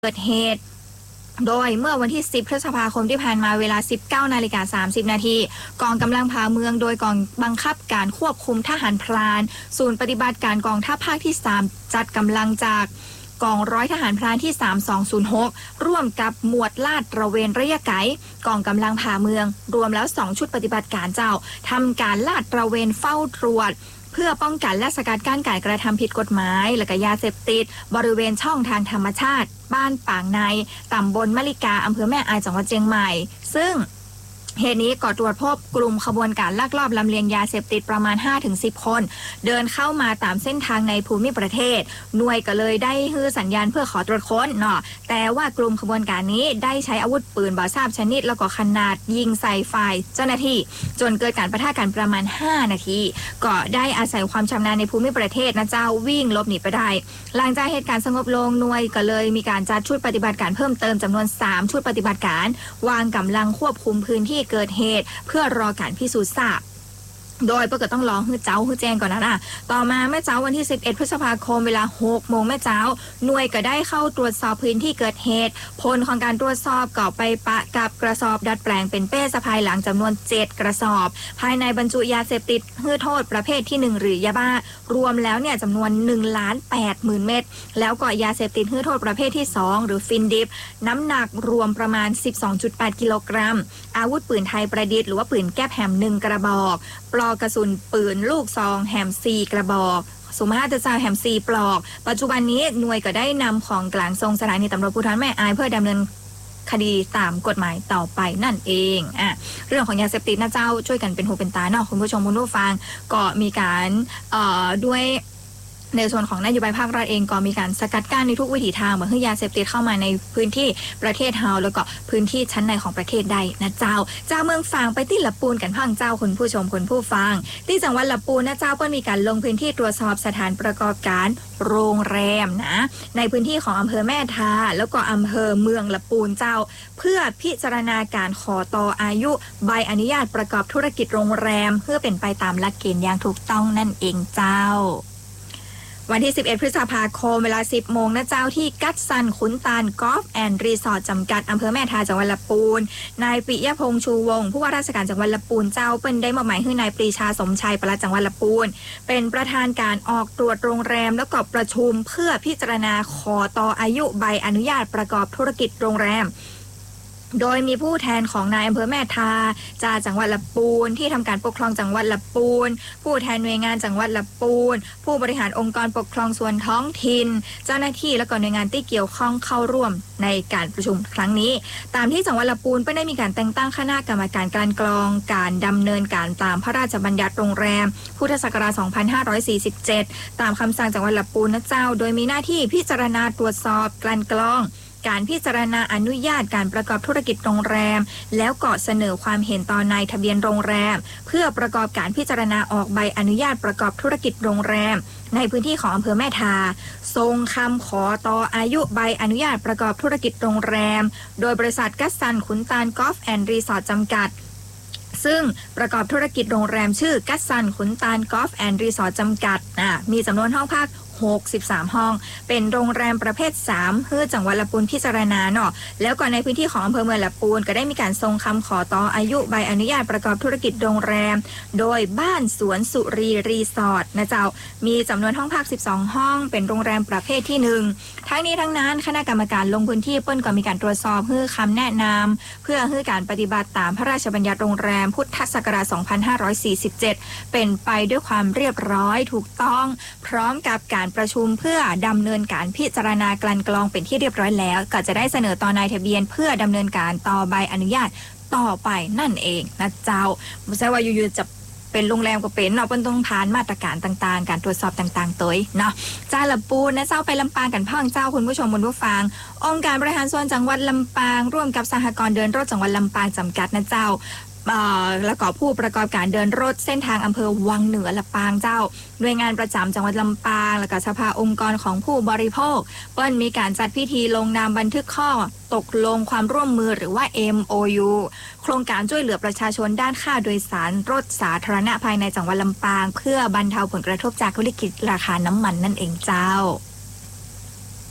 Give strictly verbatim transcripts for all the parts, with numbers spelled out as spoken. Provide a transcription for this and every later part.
เกิดเหตุโดยเมื่อวันที่สิบพฤษภาคมที่ผ่านมาเวลา สิบเก้านาฬิกาสามสิบนาทีกองกำลังผาเมืองโดยกองบังคับการควบคุมทหารพรานศูนย์ปฏิบัติการกองทัพภาคที่สามจัดกำลังจากกองร้อยทหารพรานที่สามสองศูนย์หกร่วมกับหมวดลาดตระเวนระยะไกลกองกำลังผาเมืองรวมแล้วสองชุดปฏิบัติการเจ้าทำการลาดตระเวนเฝ้าตรวจเพื่อป้องกันและสกัดกั้นการกระทำผิดกฎหมายและก็ยาเสพติดบริเวณช่องทางธรรมชาติบ้านปางในตำบลมะลิกาอำเภอแม่อายจังหวัดเชียงใหม่ซึ่งเหตุนี้ก็ตรวจพบกลุ่มขบวนการลักลอบลำเลียงยาเสพติดประมาณ ห้าถึงสิบ คนเดินเข้ามาตามเส้นทางในภูมิประเทศหน่วยก็เลยได้ฮือสัญญาณเพื่อขอตรวจค้นเนาะแต่ว่ากลุ่มขบวนการนี้ได้ใช้อาวุธปืนบ่ทราบชนิดแล้วก็ขนาดยิงใส่ฝ่ายเจ้าหน้าที่จนเกิดการปะทะกันประมาณห้านาทีก็ได้อาศัยความชำนาญในภูมิประเทศนะเจ้าวิ่งหลบหนีไปได้หลังจากเหตุการณ์สงบลงหน่วยก็เลยมีการจัดชุดปฏิบัติการเพิ่มเติมจำนวนสามชุดปฏิบัติการวางกำลังควบคุมพื้นที่เกิดเหตุเพื่อรอการพิสูจน์ทราบโดยปกติต้องรอให้เจ้าให้แจ้งก่อนนะนะต่อมาแม่เจ้าวันที่สิบเอ็ดพฤษภาคมเวลาหกโมงแม่เจ้าหน่วยก็ได้เข้าตรวจสอบพื้นที่เกิดเหตุผลของการตรวจสอบก็ไปปะกับกระสอบดัดแปลงเป็นเป้สะพายหลังจำนวนเจ็ดกระสอบภายในบรรจุยาเสพติดฮือโทษประเภทที่หนึ่งหรือยาบ้ารวมแล้วเนี่ยจำนวน หนึ่งล้านแปดหมื่น เม็ดแล้วก็ยาเสพติดฮือโทษประเภทที่สองหรือฟินดิบน้ำหนักรวมประมาณ สิบสองจุดแปด กิโลกรัมอาวุธปืนไทยประดิษฐ์หรือว่าปืนแก๊ปแฮมหนึ่งกระบอกปลอกกระสุนปืนลูกซองแฮมซีกระบอกสุมาตราจาแฮมซีปลอกปัจจุบันนี้หน่วยก็ได้นำของกลางส่งสถานีตำรวจภูธรแม่อายเพื่อดำเนินคดีตามกฎหมายต่อไปนั่นเองอ่ะเรื่องของยาเสพติดนะเจ้าช่วยกันเป็นหูเป็นตาเนาะคุณผู้ชมคุณผู้ฟังก็มีการเอ่อด้วยในส่วนของนโยบายภาครัฐเองก็มีการสกัดกั้นในทุกวิถีทางเหมือนให้ยาเสพติดเข้ามาในพื้นที่ประเทศเฮาแล้วก็พื้นที่ชั้นในของประเทศใดนะเจ้าเจ้าเมืองฟางไปที่ละปูนกันพังเจ้าคุณผู้ชมคุณผู้ฟังที่จังหวัดละปูนนะเจ้าก็มีการลงพื้นที่ตรวจสอบสถานประกอบการโรงแรมนะในพื้นที่ของอำเภอแม่ทาแล้วก็อำเภอเมืองละปูนเจ้าเพื่อพิจารณาการขอต่ออายุใบอนุญาตประกอบธุรกิจโรงแรมเพื่อเป็นไปตามหลักเกณฑ์อย่างถูกต้องนั่นเองเจ้าวันที่สิบเอ็ดพฤษภาคมเวลา สิบโมงนะเจ้าที่กัตซันขุนตาลกอล์ฟแอนด์รีสอร์ทจำกัดอำเภอแม่ทาจังหวัดลำพูนนายปิยพงษ์ชูวงศ์ผู้ว่าราชการจังหวัดลำพูนเจ้าเป็นได้มอบหมายให้นายปรีชาสมชัยปลัดจังหวัดลำพูนเป็นประธานการออกตรวจโรงแรมแล้วก็ประชุมเพื่อพิจารณาขอต่ออายุใบอนุญาตประกอบธุรกิจโรงแรมโดยมีผู้แทนของนายอำเภอแม่ทาจากจังหวัดลำพูนที่ทำการปกครองจังหวัดลำพูนผู้แทนหน่วยงานจังหวัดลำพูนผู้บริหารองค์กรปกครองส่วนท้องถิ่นเจ้าหน้าที่และก็หน่วยงานที่เกี่ยวข้องเข้าร่วมในการประชุมครั้งนี้ตามที่จังหวัดลำพูนก็ได้มีการแต่งตั้งคณะกรรมการการกรองการดำเนินการตามพระราชบัญญัติโรงแรมพุทธศักราช สองพันห้าร้อยสี่สิบเจ็ด ตามคำสั่งจังหวัดลำพูนนะเจ้าโดยมีหน้าที่พิจารณาตรวจสอบการกรองการพิจารณาอนุญาตการประกอบธุรกิจโรงแรมแล้วก็เสนอความเห็นต่อนายทะเบียนโรงแรมเพื่อประกอบการพิจารณาออกใบอนุญาตประกอบธุรกิจโรงแรมในพื้นที่ของอำเภอแม่ทาส่งคำขอต่ออายุใบอนุญาตประกอบธุรกิจโรงแรมโดยบริษัทกัสซันขุนตาลกอล์ฟแอนด์รีสอร์ทจำกัดซึ่งประกอบธุรกิจโรงแรมชื่อกัสซันขุนตาลกอล์ฟแอนด์รีสอร์ทจำกัดอ่ะมีจำนวนห้องพักหกสิบสามห้องเป็นโรงแรมประเภทสามเพื่อจังหวัดลำพูนพิจารณาเนาะแล้วก็ในพื้นที่ของอำเภอเมืองลำพูนก็ได้มีการส่งคำขอต่ออายุใบอนุญาตประกอบธุรกิจโรงแรมโดยบ้านสวนสุรีรีสอร์ทนะเจ้ามีจำนวนห้องพักสิบสองห้องเป็นโรงแรมประเภทที่หนึ่งทั้งนี้ทั้งนั้นคณะกรรมการลงพื้นที่เปิ้นก็มีการตรวจสอบเพื่อคำแนะนำเพื่อให้การปฏิบัติตามพระราชบัญญัติโรงแรมพุทธศักราช สองพันห้าร้อยสี่สิบเจ็ด เป็นไปด้วยความเรียบร้อยถูกต้องพร้อมกับการประชุมเพื่อดำเนินการพิจารณากลั่นกรองเป็นที่เรียบร้อยแล้วก็จะได้เสนอต่อนายทะเบียนเพื่อดำเนินการต่อใบอนุญาตต่อไปนั่นเองนะเจ้าไม่ใช่ว่าอยู่ๆจะเป็นโรงแรมก็เป็นเนาะเป็นต้องผ่านมาตรการต่างๆการตรวจสอบต่างๆตัวเนาะจ้าลำปูนนะเจ้าไปลำปางกันพ่องเจ้าคุณผู้ชมคุณผู้ฟังองค์การบริหารส่วนจังหวัดลำปางร่วมกับสหกรณ์เดินรถจังหวัดลำปางจำกัดนะเจ้าแล้วก็ผู้ประกอบการเดินรถเส้นทางอำเภอวังเหนือลำปางเจ้าหน่วยงานประจำจังหวัดลำปางและก็สภาองค์กรของผู้บริโภคเปิ้นมีการจัดพิธีลงนามบันทึกข้อตกลงความร่วมมือหรือว่า เอ็ม โอ ยู โครงการช่วยเหลือประชาชนด้านค่าโดยสารรถสาธารณะภายในจังหวัดลำปางเพื่อบรรเทาผลกระทบจากวิกฤตราคาน้ำมันนั่นเองเจ้า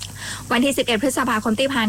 วันที่สิบเอ็ดพฤษภาคมที่ผ่าน